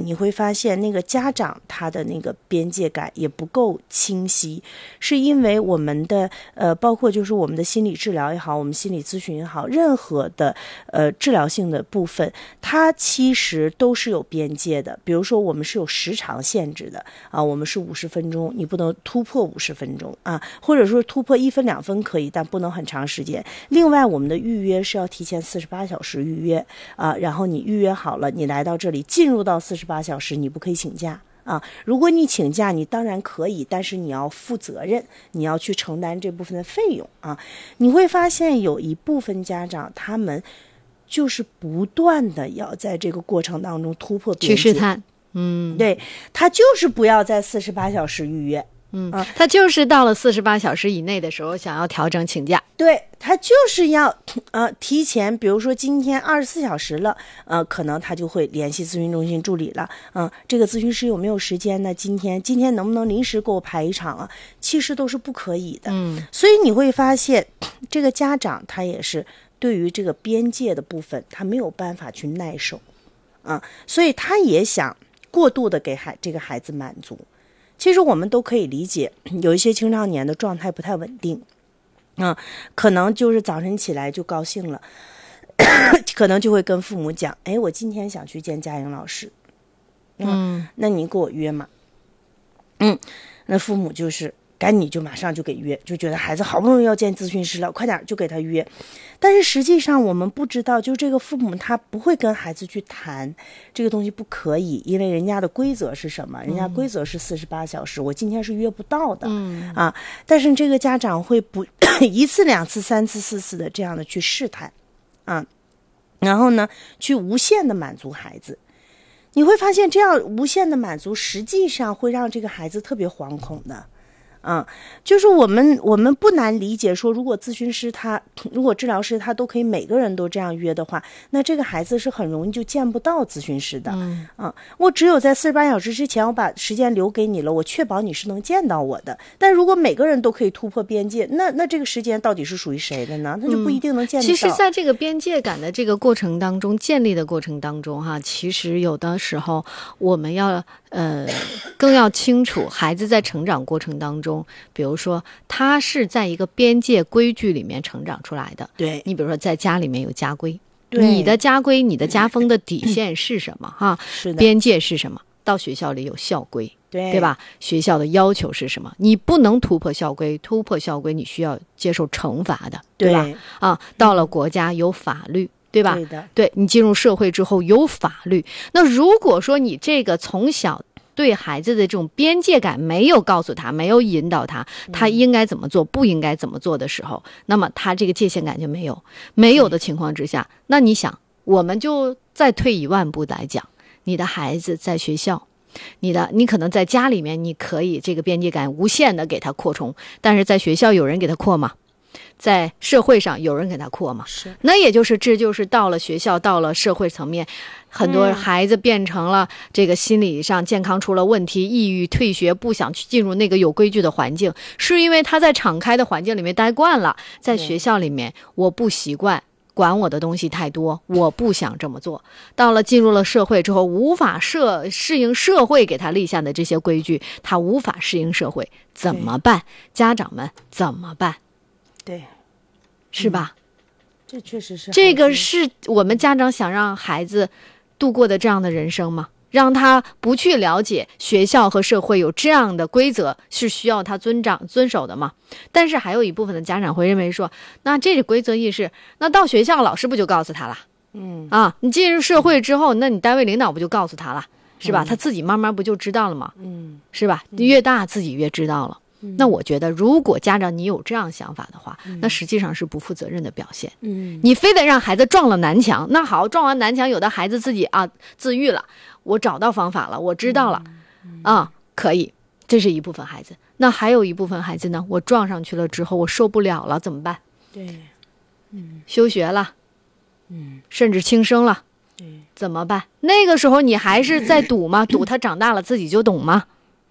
你会发现那个家长他的那个边界感也不够清晰，是因为我们的包括就是我们的心理治疗也好，我们心理咨询也好，任何的治疗性的部分，它其实都是有边界的。比如说我们是有时长限制的啊，我们是50分钟，你不能突破50分钟啊，或者说突破1分2分可以，但不能很长时间。另外我们的预约是要提前48小时预约啊，然后你预约好了，你来到这里进入到48小时，你不可以请假啊。如果你请假，你当然可以，但是你要负责任，你要去承担这部分的费用啊。你会发现有一部分家长他们就是不断的要在这个过程当中突破边界， 去试探， 对，他就是不要在48小时预约。 他就是到了48小时以内的时候想要调整请假， 对，他就是要提前，比如说今天24小时了，可能他就会联系咨询中心助理了，这个咨询师有没有时间呢？今天能不能临时给我排一场啊？其实都是不可以的。所以你会发现这个家长他也是对于这个边界的部分他没有办法去耐受所以他也想过度的给这个孩子满足。其实我们都可以理解，有一些青少年的状态不太稳定可能就是早晨起来就高兴了可能就会跟父母讲，我今天想去见佳颖老师那你给我约嘛那父母就是赶紧就马上就给约，就觉得孩子好不容易要见咨询师了，快点就给他约。但是实际上我们不知道，就这个父母他不会跟孩子去谈这个东西不可以，因为人家的规则是什么？人家规则是48小时，我今天是约不到的但是这个家长会不1次2次3次4次的这样的去试探然后呢去无限的满足孩子。你会发现这样无限的满足实际上会让这个孩子特别惶恐的就是我们不难理解说，如果咨询师如果治疗师他都可以每个人都这样约的话，那这个孩子是很容易就见不到咨询师的我只有在48小时之前我把时间留给你了，我确保你是能见到我的。但如果每个人都可以突破边界，那这个时间到底是属于谁的呢？他就不一定能见得到。 其实在这个边界感的这个过程当中，建立的过程当中其实有的时候我们要更要清楚孩子在成长过程当中，比如说他是在一个边界规矩里面成长出来的。 对， 你比如说在家里面有家规，你的家规你的家风的底线是什么是的， 边界是什么？到学校里有校规，对吧？学校的要求是什么？你不能突破校规，突破校规你需要接受惩罚的，对吧？到了国家有法律，对吧？ 对的， 对，你进入社会之后有法律。那如果说你这个从小对孩子的这种边界感没有告诉他，没有引导他，他应该怎么做，不应该怎么做的时候，那么他这个界限感就没有的情况之下，那你想，我们就再退1万步来讲，你的孩子在学校，你可能在家里面你可以这个边界感无限的给他扩充，但是在学校有人给他扩吗？在社会上有人给他扩吗？那也就是这就是到了学校，到了社会层面，很多孩子变成了这个心理上健康出了问题，抑郁退学，不想去进入那个有规矩的环境，是因为他在敞开的环境里面待惯了，在学校里面我不习惯，管我的东西太多，我不想这么做。到了进入了社会之后，无法适应社会给他立下的这些规矩，他无法适应社会，怎么办？家长们怎么办？ 对， 是吧？ 这确实是， 这个是我们家长想让孩子度过的这样的人生吗？让他不去了解学校和社会有这样的规则是需要他遵守的吗？但是还有一部分的家长会认为说，那这个规则意识，那到学校老师不就告诉他了？你进入社会之后，那你单位领导不就告诉他了，是吧？他自己慢慢不就知道了吗？是吧？越大自己越知道了。那我觉得如果家长你有这样想法的话，那实际上是不负责任的表现。你非得让孩子撞了南墙，那好，撞完南墙有的孩子自己自愈了，我找到方法了，我知道了可以，这是一部分孩子。那还有一部分孩子呢，我撞上去了之后我受不了了怎么办？ 对， 休学了，甚至轻生了，怎么办？那个时候你还是在赌吗？赌他长大了自己就懂吗？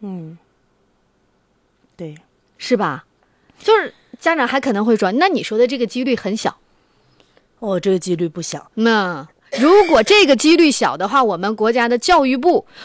对， 是吧？就是家长还可能会说，那你说的这个几率很小。 这个几率不小。 那如果这个几率小的话，我们国家的教育部